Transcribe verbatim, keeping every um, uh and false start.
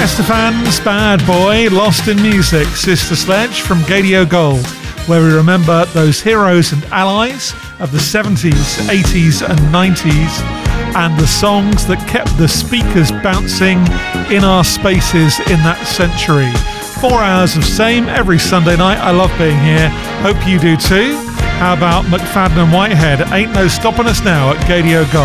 Estefan's Bad Boy, Lost in Music, Sister Sledge from Gadio Gold, where we remember those heroes and allies of the seventies, eighties and nineties, and the songs that kept the speakers bouncing in our spaces in that century. Four hours of same every Sunday night. I love being here. Hope you do too. How about McFadden and Whitehead? Ain't no stopping us now at Gadio Gold.